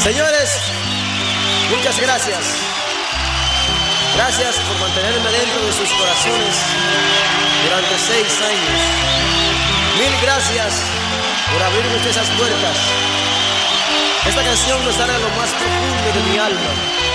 Señores, muchas gracias. Gracias por mantenerme dentro de sus corazones durante 6 años. Mil gracias por abrirme esas puertas. Esta canción me sale a lo más profundo de mi alma.